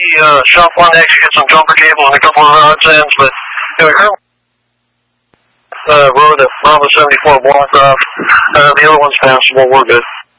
the shop one to actually get some jumper cable and a couple of odds ends, but we currently road at Bravo 74 blocked off. The other one's passable. We're good.